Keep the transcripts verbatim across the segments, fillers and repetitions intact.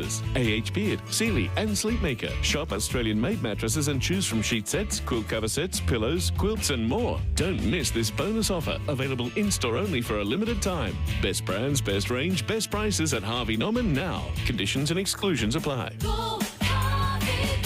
mattresses. A H Beard, Sealy and Sleepmaker. Shop Australian-made mattresses and choose from sheet sets, quilt cover sets, pillows, quilts and more. Don't miss this bonus offer. Available in-store only for a limited time. Best brands, best range, best prices at Harvey Norman now. Conditions and exclusions apply. Go, Harvey,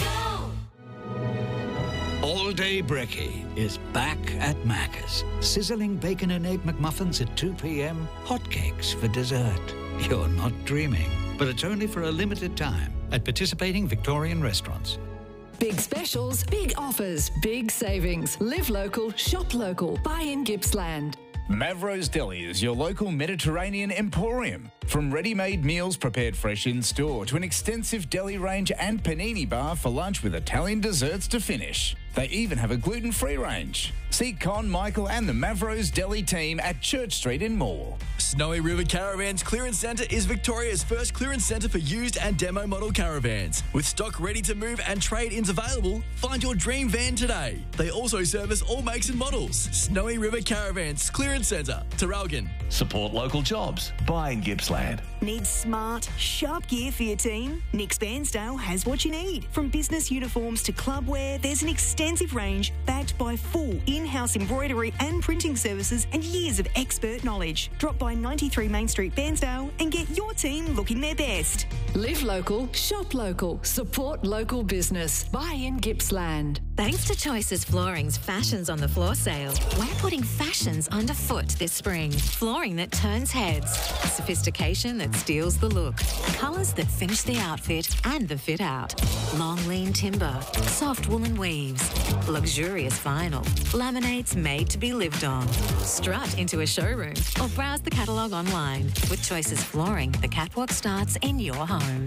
go. All Day Brekkie is back at Macca's. Sizzling bacon and egg McMuffins at two p.m. Hotcakes for dessert. You're not dreaming, but it's only for a limited time at participating Victorian restaurants. Big specials, big offers, big savings. Live local, shop local. Buy in Gippsland. Mavro's Deli is your local Mediterranean emporium. From ready-made meals prepared fresh in-store to an extensive deli range and panini bar for lunch with Italian desserts to finish. They even have a gluten-free range. See Con, Michael and the Mavro's Deli team at Church Street in Morwell. Snowy River Caravans Clearance Centre is Victoria's first clearance centre for used and demo model caravans. With stock ready to move and trade-ins available, find your dream van today. They also service all makes and models. Snowy River Caravans Clearance Centre, Terralgan. Support local jobs. Buy in Gippsland. Need smart, sharp gear for your team? Nick's Bairnsdale has what you need. From business uniforms to club wear, there's an extensive range backed by full in-house embroidery and printing services and years of expert knowledge. Drop by ninety-three Main Street, Bairnsdale and get your team looking their best. Live local, shop local, support local business. Buy in Gippsland. Thanks to Choices Flooring's Fashions on the Floor sale, we're putting fashions underfoot this spring. Flooring that turns heads, sophistication that steals the look, colours that finish the outfit and the fit out. Long lean timber, soft woolen weaves, luxurious vinyl, laminates made to be lived on. Strut into a showroom or browse the catalogue online. With Choices Flooring, the catwalk starts in your home.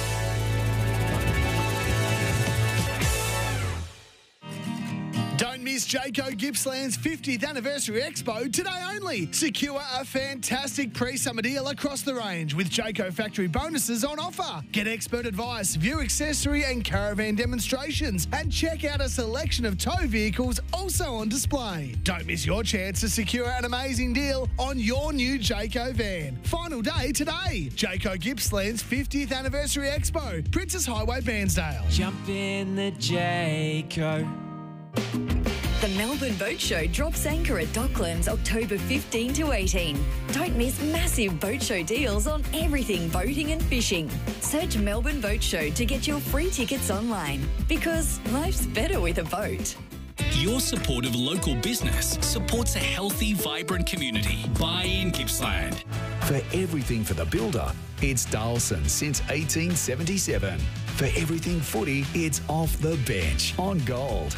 Don't miss Jayco Gippsland's fiftieth Anniversary Expo today only. Secure a fantastic pre-summer deal across the range with Jayco factory bonuses on offer. Get expert advice, view accessory and caravan demonstrations, and check out a selection of tow vehicles also on display. Don't miss your chance to secure an amazing deal on your new Jayco van. Final day today. Jayco Gippsland's fiftieth Anniversary Expo, Princess Highway, Bairnsdale. Jump in the Jayco. The Melbourne Boat Show drops anchor at Docklands October fifteenth to eighteenth. Don't miss massive boat show deals on everything boating and fishing. Search Melbourne Boat Show to get your free tickets online because life's better with a boat. Your support of local business supports a healthy, vibrant community. Buy in Gippsland. For everything for the builder, it's Darlson since eighteen seventy-seven. For everything footy, it's Off the Bench on Gold.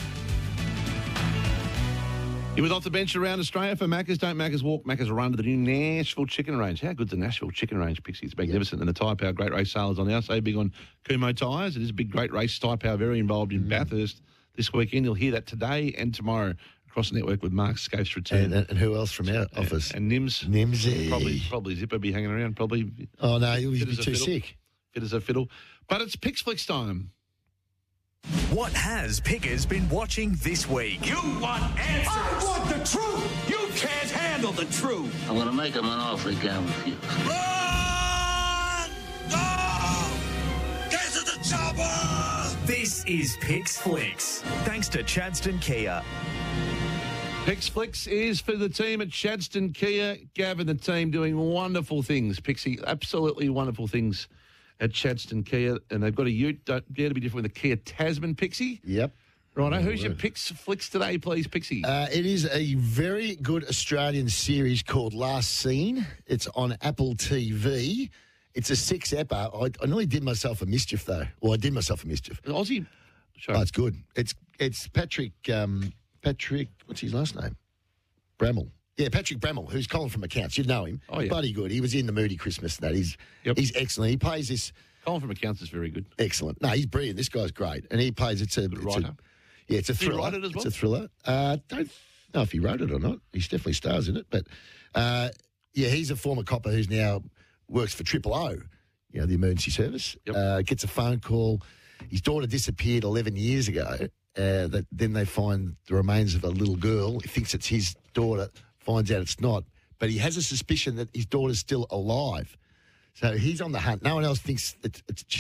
It was off the bench around Australia for Macca's. Don't Macca's walk, Macca's run to the new Nashville Chicken Range. How good's the Nashville Chicken Range, Pixie? It's magnificent. Yep. And the Tyre Power Great Race sale is on now. So big on Kumo tyres. It is a big Great Race. Tyre Power very involved in mm. Bathurst this weekend. You'll hear that today and tomorrow across the network with Mark Scapes return. And, and who else from our office? And, and Nims. Nimsy. Probably, probably Zipper be hanging around. Probably. Oh, no, he'll be too fiddle. sick. Fit as a fiddle. But it's Pix Flicks time. What has Pickers been watching this week? You want answers! I want the truth! You can't handle the truth! I'm going to make him an offer again with you. Run! Go! Get to the chopper! This is Pix Flicks, thanks to Chadstone Kia. Pix Flicks is for the team at Chadstone Kia. Gav and the team doing wonderful things. Pixie, absolutely wonderful things at Chadstone Kia, and they've got a ute. Don't dare to be different with the Kia Tasman, Pixie. Yep. Righto, oh, who's your Pix Flicks today, please, Pixie? Uh, it is a very good Australian series called Last Scene. It's on Apple T V. It's a six-epper. I, I nearly did myself a mischief, though. Well, I did myself a mischief. An Aussie show. Oh, it's good. It's it's Patrick, um, Patrick, what's his last name? Bramall. Yeah, Patrick Bramall, who's Colin from Accounts. You know him. Oh, yeah. Bloody good. He was in the Moody Christmas and that. He's, yep. he's excellent. He plays this... Colin from Accounts is very good. Excellent. No, he's brilliant. This guy's great. And he plays... It's a... Good it's writer. A, yeah, it's a thriller. Did he write it as well? It's a thriller. Uh, don't know if he wrote it or not. He definitely stars in it. But, uh, yeah, he's a former copper who's now works for Triple O, you know, the emergency service. Yep. Uh, gets a phone call. His daughter disappeared eleven years ago. Uh, that then they find the remains of a little girl. He thinks it's his daughter, finds out it's not. But he has a suspicion that his daughter's still alive. So he's on the hunt. No one else thinks it's, it's